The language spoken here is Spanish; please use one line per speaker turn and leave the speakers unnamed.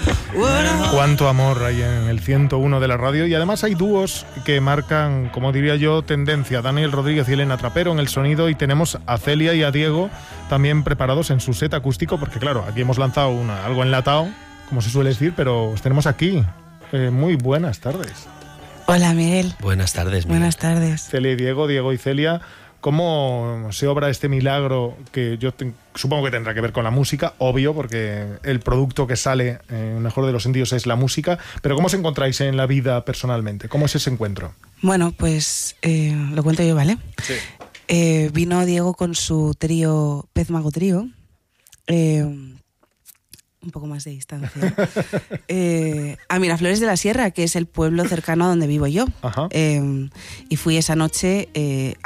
Cuánto amor hay en el 101 de la radio, y además hay dúos que marcan, como diría yo, tendencia. Daniel Rodríguez y Elena Trapero en el sonido, y tenemos a Celia y a Diego también preparados en su set acústico, porque claro, aquí hemos lanzado algo enlatado, como se suele decir, pero os tenemos aquí. Muy buenas tardes.
Hola, Miguel.
Buenas tardes, Miguel.
Buenas tardes.
Celia y Diego y Celia, ¿cómo se obra este milagro que yo supongo que tendrá que ver con la música? Obvio, porque el producto que sale, en el mejor de los sentidos, es la música. Pero ¿cómo os encontráis en la vida personalmente? ¿Cómo es ese encuentro?
Bueno, pues lo cuento yo, ¿vale?
Sí.
Vino Diego con su trío, Pez Mago Trío. Un poco más de distancia. A Miraflores de la Sierra, que es el pueblo cercano a donde vivo yo.
Ajá.
Y fui esa noche